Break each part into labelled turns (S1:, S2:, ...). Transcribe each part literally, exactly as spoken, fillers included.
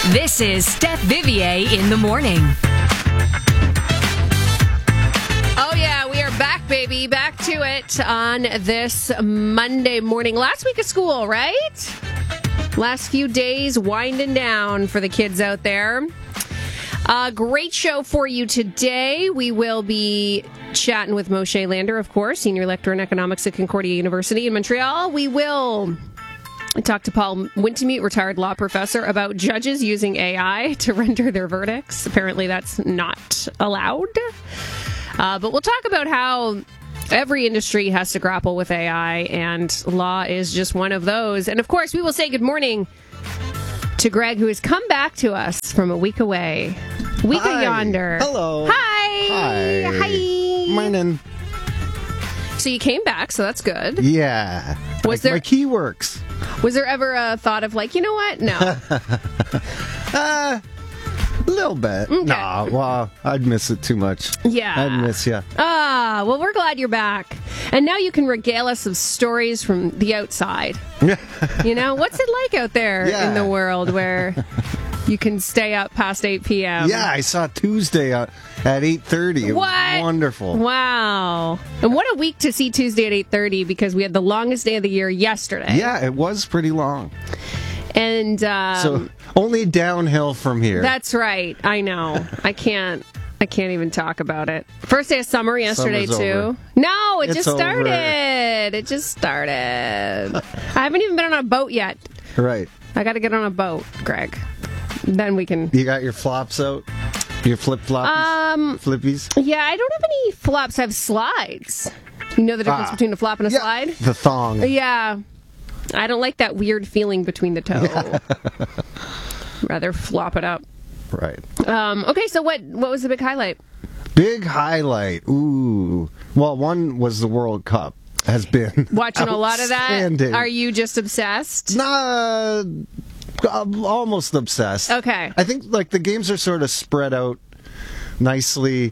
S1: This is Steph Vivier in the morning.
S2: Oh, yeah, we are back, baby. Back to it on this Monday morning. Last week of school, right? Last few days winding down for the kids out there. Uh, great show for you today. We will be chatting with Moshe Lander, of course, Senior Lecturer in Economics at Concordia University in Montreal. We will talk to Paul Wintemute, retired law professor, about judges using A I to render their verdicts. Apparently that's not allowed. Uh, but we'll talk about how every industry has to grapple with A I, and law is just one of those. And, of course, we will say good morning to Greg, who has come back to us from a week away. Week
S3: Hi.
S2: of yonder.
S3: Hello.
S2: Hi.
S3: Hi.
S2: Hi.
S3: Morning.
S2: So you came back, so that's good.
S3: Yeah.
S2: Was
S3: like
S2: there-
S3: my key works.
S2: Was there ever a thought of like, you know what? No.
S3: Uh, a little bit.
S2: Okay.
S3: Nah, well, I'd miss it too much.
S2: Yeah.
S3: I'd miss you.
S2: Ah, well, we're glad you're back. And now you can regale us of stories from the outside. You know, what's it like out there
S3: Yeah.
S2: in the world where you can stay up past eight p.m.?
S3: Yeah, I saw Tuesday uh, at eight thirty. It
S2: What?
S3: was wonderful.
S2: Wow. And what a week to see Tuesday at eight thirty, because we had the longest day of the year yesterday.
S3: Yeah, it was pretty long.
S2: And um,
S3: So only downhill from here.
S2: that's right. I know. I can't. I can't even talk about it. First day of summer yesterday
S3: Summer's
S2: too.
S3: over.
S2: No, it
S3: It's
S2: just started.
S3: over.
S2: It just started. I haven't even been on a boat yet.
S3: Right.
S2: I got to get on a boat, Greg. Then we can.
S3: You got your flops out? Your flip-flops?
S2: Um.
S3: Flippies?
S2: Yeah, I don't have any flops. I have slides. You know the difference
S3: Ah.
S2: between a flop and a
S3: Yeah,
S2: slide?
S3: the thong.
S2: Yeah. I don't like that weird feeling between the toe. Rather flop it up.
S3: Right.
S2: Um, okay, so what what was the big highlight?
S3: Big highlight. Ooh. Well, one was the World Cup. Has been
S2: Watching a lot of that?
S3: outstanding.
S2: Are you just obsessed?
S3: Nah, I'm almost obsessed.
S2: Okay.
S3: I think like the games are sort of spread out nicely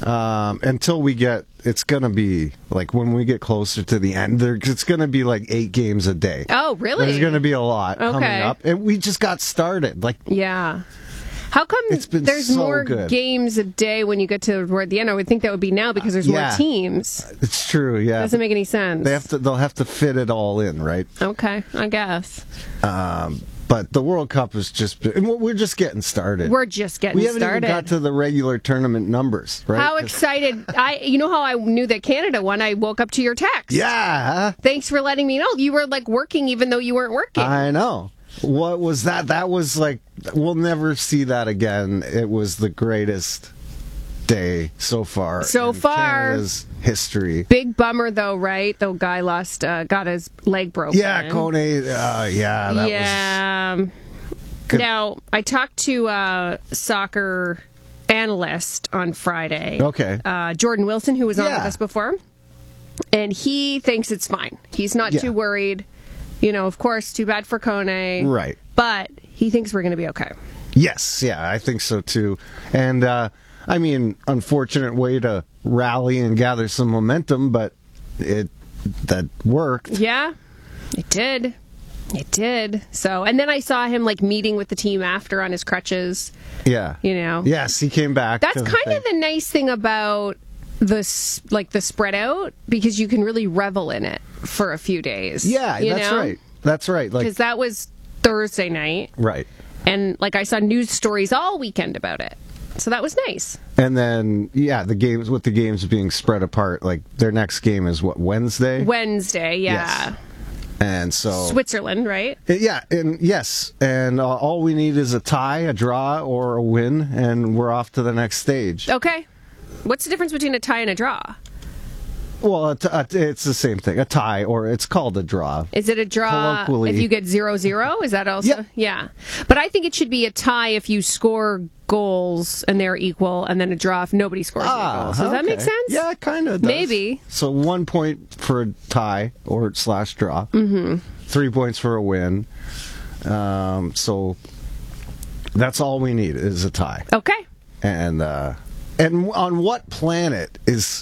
S3: um, until we get. It's gonna be like when we get closer to the end. There, it's gonna be like eight games a day.
S2: Oh, really?
S3: There's gonna be a lot coming
S2: Okay.
S3: up, and we just got started. Like
S2: Yeah. How come
S3: It's been
S2: there's
S3: so
S2: more
S3: good.
S2: games a day when you get to toward the end? I would think that would be now because there's
S3: Yeah.
S2: more teams.
S3: it's true. Yeah,
S2: Doesn't make any sense.
S3: they have to. They'll have to fit it all in, right?
S2: Okay, I guess.
S3: Um, but the World Cup is just. And we're just getting started.
S2: We're just getting
S3: we haven't
S2: started.
S3: even got to the regular tournament numbers, right?
S2: How excited. I you know how I knew that Canada won? I woke up to your text.
S3: Yeah,
S2: Thanks for letting me know. You were like working even though you weren't working.
S3: I know. What was that? That was like, we'll never see that again. It was the greatest day so far.
S2: So
S3: in
S2: far.
S3: Canada's history.
S2: Big bummer though, right? The guy lost, uh, got his leg broken.
S3: Yeah, Kone. Uh, yeah, that
S2: yeah.
S3: Good.
S2: Now, I talked to a soccer analyst on Friday.
S3: Okay.
S2: Uh, Jordan Wilson, who was on
S3: Yeah.
S2: with us before. And he thinks it's fine. He's not
S3: Yeah.
S2: too worried. You know, of course, too bad for Kone.
S3: Right.
S2: But he thinks we're going to be okay.
S3: Yes, yeah, I think so too. And uh, I mean, unfortunate way to rally and gather some momentum, but it that worked.
S2: Yeah, it did. It did. So, and then I saw him like meeting with the team after on his crutches.
S3: Yeah.
S2: You know.
S3: Yes, he came back.
S2: That's
S3: to the
S2: kind of
S3: thing.
S2: the nice thing about the s- like the spread out, because you can really revel in it for a few days.
S3: Yeah,
S2: you
S3: that's
S2: know?
S3: right. That's right. Like
S2: Because that was Thursday night,
S3: right.
S2: and like I saw news stories all weekend about it. So that was nice.
S3: And then, yeah, the games with the games being spread apart. Like their next game is what, Wednesday,
S2: Wednesday, yeah.
S3: Yes. and so
S2: Switzerland, right?
S3: yeah, and yes, and uh, all we need is a tie, a draw, or a win, and we're off to the next stage.
S2: Okay. What's the difference between a tie and a draw?
S3: Well, a t- a t- it's the same thing, a tie, or it's called a draw.
S2: Is it a draw
S3: Colloquially.
S2: if you get zero zero? Is that also?
S3: Yeah.
S2: Yeah. But I think it should be a tie if you score goals and they're equal, and then a draw if nobody scores any goals. Does that make
S3: okay.
S2: sense?
S3: Yeah, it kind of does.
S2: Maybe.
S3: So one point for a tie or slash draw. Mm-hmm. Three points for a win. Um, so that's all we need is a tie.
S2: Okay.
S3: And uh, and on what planet is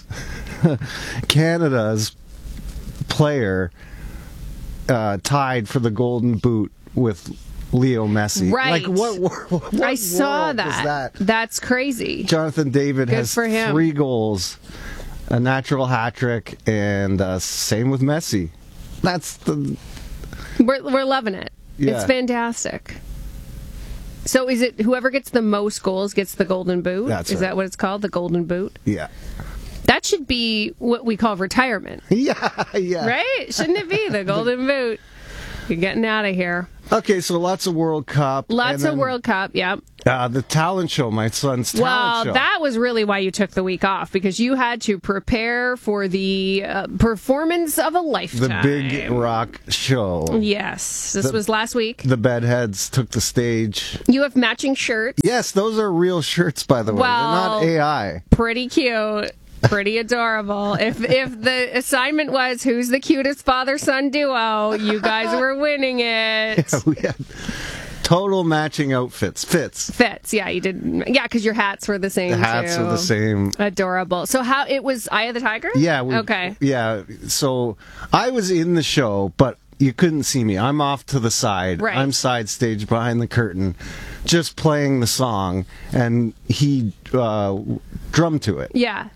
S3: Canada's player uh, tied for the Golden Boot with Leo Messi.
S2: Right.
S3: Like, what, what, what
S2: I saw
S3: world
S2: that.
S3: was that?
S2: That's crazy.
S3: Jonathan David
S2: Good
S3: has
S2: for him.
S3: three goals, a natural hat trick, and uh, same with Messi. That's the...
S2: We're, we're loving it.
S3: Yeah.
S2: It's fantastic. So is it whoever gets the most goals gets the golden boot?
S3: That's
S2: Is
S3: right.
S2: that what it's called, the golden boot?
S3: Yeah.
S2: That should be what we call retirement,
S3: Yeah, yeah.
S2: right? Shouldn't it be the golden boot? You're getting out of here.
S3: Okay, so lots of World Cup.
S2: Lots
S3: and
S2: of
S3: then,
S2: World Cup, yep.
S3: Uh, the talent show, my son's talent
S2: Well,
S3: show.
S2: that was really why you took the week off, because you had to prepare for the uh, performance of a
S3: the
S2: lifetime.
S3: big rock show.
S2: Yes, this
S3: The-
S2: was last week.
S3: The Bedheads took the stage.
S2: You have matching shirts.
S3: Yes, those are real shirts, by the way.
S2: Well-
S3: They're not A I.
S2: Pretty cute. Pretty adorable. If if the assignment was who's the cutest father-son duo, you guys were winning it.
S3: We had total matching outfits. Fits.
S2: Fits, yeah, you did. Yeah, because your hats were the same.
S3: The hats
S2: too.
S3: are the same.
S2: Adorable. So how it was? Eye of the Tiger.
S3: Yeah. We,
S2: okay.
S3: Yeah. So I was in the show, but you couldn't see me. I'm off to the side.
S2: Right.
S3: I'm side stage behind the curtain, just playing the song, and he uh, drummed to it.
S2: Yeah.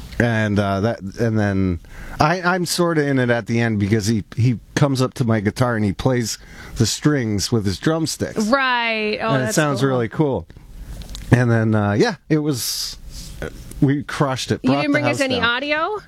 S3: And uh, that, and then I, I'm sort of in it at the end because he he comes up to my guitar and he plays the strings with his drumsticks.
S2: Right. Oh,
S3: and it
S2: that's
S3: sounds
S2: cool.
S3: really cool. And then uh, yeah, it was. We crushed it.
S2: You
S3: Brought
S2: didn't
S3: the
S2: bring us
S3: house
S2: any
S3: down.
S2: audio?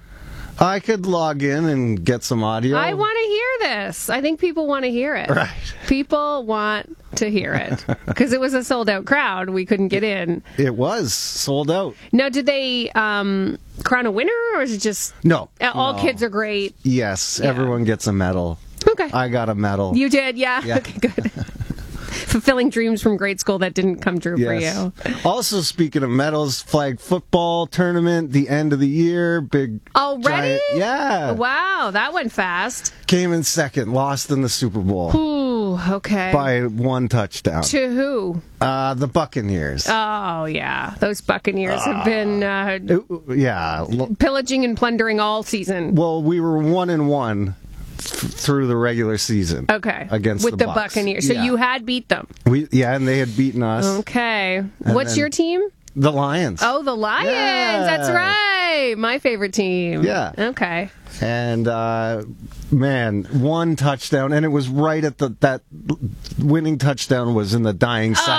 S3: I could log in and get some audio.
S2: I want to hear this. I think people want to hear it.
S3: Right.
S2: People want to hear it because it was a sold out crowd. We couldn't get in.
S3: It was sold out.
S2: Now, did they um, crown a winner, or is it just
S3: No.
S2: all
S3: no.
S2: kids are great?
S3: Yes,
S2: Yeah.
S3: everyone gets a medal.
S2: Okay.
S3: I got a medal.
S2: You did, yeah.
S3: Yeah.
S2: Okay, good. Fulfilling dreams from grade school that didn't come true
S3: Yes.
S2: for you.
S3: Also, speaking of medals, flag football tournament, the end of the year, big.
S2: Already?
S3: giant- yeah.
S2: Wow, that went fast.
S3: Came in second, lost in the Super Bowl
S2: Ooh, okay.
S3: by one touchdown.
S2: To who?
S3: Uh, the Buccaneers.
S2: Oh, yeah. Those Buccaneers have been uh,
S3: It- yeah. l-
S2: pillaging and plundering all season.
S3: Well, we were one and one th- through the regular season.
S2: Okay.
S3: Against
S2: With
S3: the,
S2: the,
S3: Bucs.
S2: Buccaneers. So
S3: Yeah.
S2: you had beat them.
S3: We yeah, and they had beaten us.
S2: Okay. What's
S3: then-
S2: your team?
S3: The Lions.
S2: Oh, the Lions.
S3: Yeah.
S2: That's right. My favorite team.
S3: Yeah.
S2: Okay.
S3: And uh, man, one touchdown, and it was right at the that winning touchdown was in the dying seconds,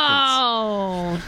S2: Oh,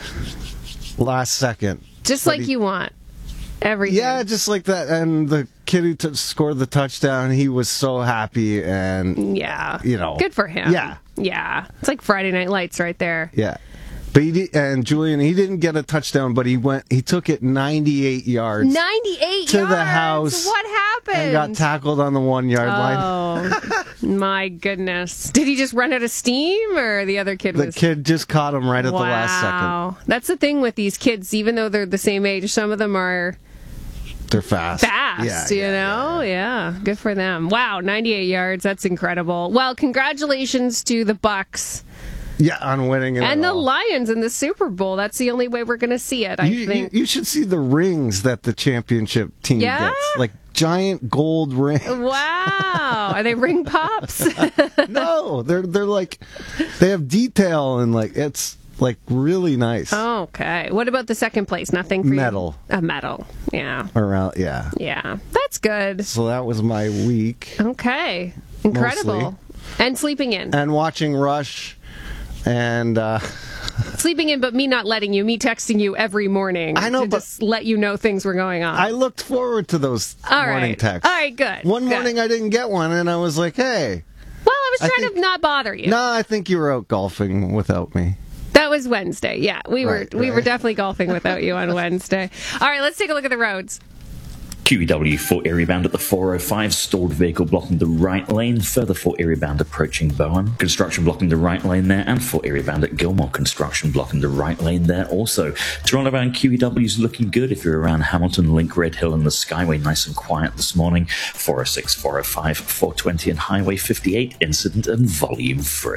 S3: last second.
S2: just
S3: But
S2: like
S3: he-
S2: you want. Everything.
S3: Yeah, just like that. And the kid who t- scored the touchdown, he was so happy, and
S2: Yeah.
S3: you know,
S2: Good for him.
S3: Yeah.
S2: Yeah. It's like Friday Night Lights right there.
S3: yeah. But he did, and Julian, he didn't get a touchdown, but he went. He took it ninety-eight yards
S2: ninety-eight
S3: to
S2: yards.
S3: the house.
S2: What happened?
S3: and got tackled on the one yard line.
S2: Oh, my goodness. Did he just run out of steam, or the other kid
S3: The
S2: was...
S3: kid just caught him right at
S2: wow.
S3: the last second.
S2: That's the thing with these kids. Even though they're the same age, some of them are
S3: They're fast.
S2: fast,
S3: Yeah,
S2: you
S3: yeah,
S2: know? Yeah, good for them. Wow, ninety-eight yards. That's incredible. Well, congratulations to the Bucks
S3: Yeah, on winning it
S2: and the
S3: all.
S2: Lions in the Super Bowl. That's the only way we're going to see it, I
S3: You, you,
S2: think.
S3: you should see the rings that the championship team
S2: Yeah?
S3: gets. Like giant gold rings.
S2: Wow. Are they ring pops?
S3: No, they're they're like they have detail and like it's like really nice.
S2: Okay. What about the second place? Nothing for you?
S3: Medal.
S2: A medal. Yeah.
S3: Around yeah.
S2: Yeah. That's good.
S3: So that was my week.
S2: Okay. Incredible.
S3: Mostly.
S2: And sleeping in.
S3: And watching Rush and uh
S2: Sleeping in, but me not letting you, me texting you every morning.
S3: I know,
S2: to
S3: but-
S2: just let you know things were going on.
S3: I looked forward to those
S2: All
S3: morning
S2: right.
S3: texts.
S2: All right, good.
S3: One
S2: good.
S3: morning I didn't get one and I was like, hey.
S2: Well, I was
S3: I
S2: trying
S3: think-
S2: to not bother you.
S3: No, I think you were out golfing without me.
S2: That was Wednesday. Yeah, we
S3: Right,
S2: were we
S3: right.
S2: were definitely golfing without you on Wednesday. All right, let's take a look at the roads.
S4: Q E W for area bound at the four oh five, stalled vehicle blocking the right lane, further for area bound approaching Bowen, construction blocking the right lane there, and for area bound at Gilmore, construction blocking the right lane there also. Toronto bound Q E W is looking good if you're around Hamilton, Link, Red Hill and the Skyway, nice and quiet this morning. four oh six, four oh five, four twenty and Highway fifty-eight, incident and volume free.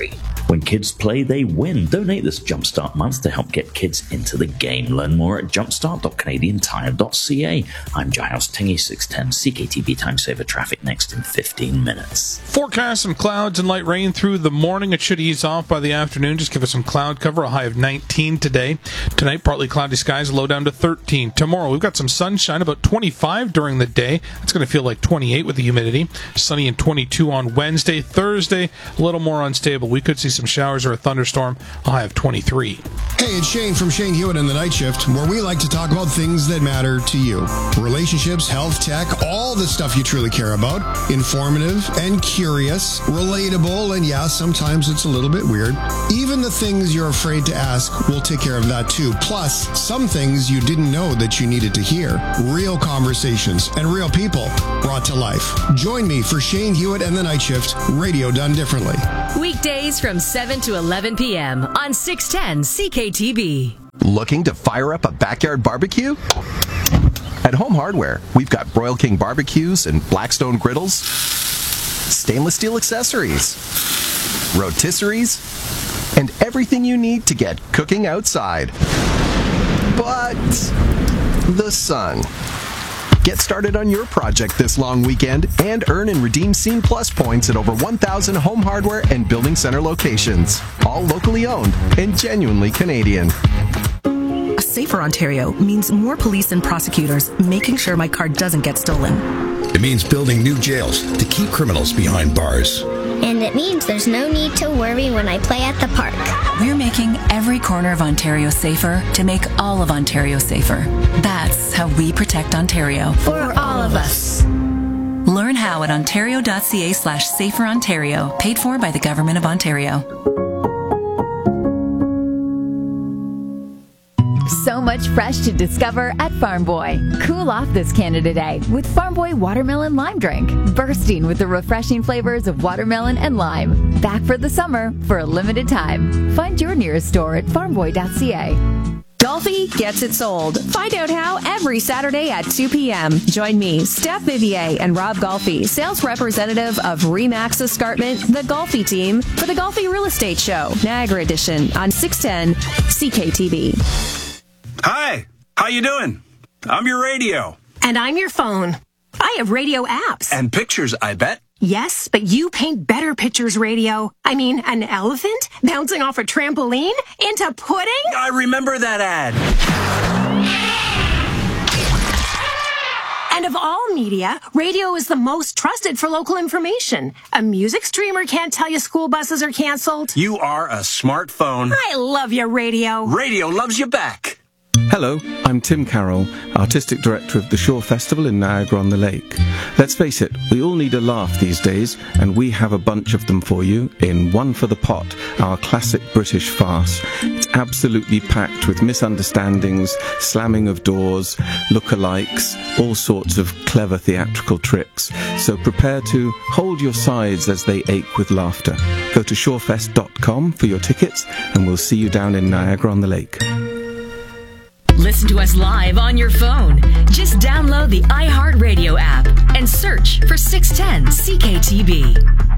S4: When kids play, they win. Donate this Jumpstart month to help get kids into the game. Learn more at jumpstart dot canadian tire dot c a. I'm Giles Tingy, six ten C K T B Time Saver traffic next in fifteen minutes.
S5: Forecast some clouds and light rain through the morning. It should ease off by the afternoon. Just give us some cloud cover. A high of nineteen today. Tonight, partly cloudy skies, low down to thirteen. Tomorrow, we've got some sunshine, about twenty-five during the day. It's going to feel like twenty-eight with the humidity. Sunny and twenty-two on Wednesday. Thursday, a little more unstable. We could see some showers or a thunderstorm. A high of twenty-three.
S6: Hey, it's Shane from Shane Hewitt and the Night Shift, where we like to talk about things that matter to you. Relationships, health, tech, all the stuff you truly care about. Informative and curious, relatable, and yeah, sometimes it's a little bit weird. Even the things you're afraid to ask, we'll take care of that too. Plus, some things you didn't know that you needed to hear. Real conversations and real people brought to life. Join me for Shane Hewitt and the Night Shift, radio done differently.
S1: Weekdays from seven to eleven p.m. on six ten C K T B.
S7: Looking to fire up a backyard barbecue? At Home Hardware, we've got Broil King barbecues and Blackstone griddles, stainless steel accessories, rotisseries, and everything you need to get cooking outside. But the sun. Get started on your project this long weekend and earn and redeem Scene Plus points at over one thousand Home Hardware and Building Center locations. All locally owned and genuinely Canadian.
S8: A safer Ontario means more police and prosecutors making sure my car doesn't get stolen.
S9: It means building new jails to keep criminals behind bars.
S10: And it means there's no need to worry when I play at the park.
S8: We're making every corner of Ontario safer to make all of Ontario safer. That's how we protect Ontario.
S10: For all of us.
S8: Learn how at ontario.ca slash safer Ontario. Paid for by the Government of Ontario.
S11: So much fresh to discover at Farm Boy. Cool off this Canada Day with Farm Boy Watermelon Lime Drink. Bursting with the refreshing flavors of watermelon and lime. Back for the summer for a limited time. Find your nearest store at farm boy dot c a.
S12: Golfi gets it sold. Find out how every Saturday at two p.m. Join me, Steph Vivier, and Rob Golfi, sales representative of Remax Escarpment, the Golfi team, for the Golfi Real Estate Show, Niagara Edition, on six ten C K T B.
S13: Hi, how you doing? I'm your radio.
S14: And I'm your phone. I have radio apps.
S13: And pictures, I bet.
S14: Yes, but you paint better pictures, radio. I mean, an elephant bouncing off a trampoline into pudding?
S13: I remember that ad.
S14: And of all media, radio is the most trusted for local information. A music streamer can't tell you school buses are canceled.
S13: You are a smartphone.
S14: I love you, radio.
S13: Radio loves you back.
S15: Hello, I'm Tim Carroll, Artistic Director of the Shore Festival in Niagara-on-the-Lake. Let's face it, we all need a laugh these days, and we have a bunch of them for you in One for the Pot, our classic British farce. It's absolutely packed with misunderstandings, slamming of doors, look-alikes, all sorts of clever theatrical tricks. So prepare to hold your sides as they ache with laughter. Go to shorefest dot com for your tickets, and we'll see you down in Niagara-on-the-Lake.
S1: Listen to us live on your phone. Just download the iHeartRadio app and search for six ten C K T B.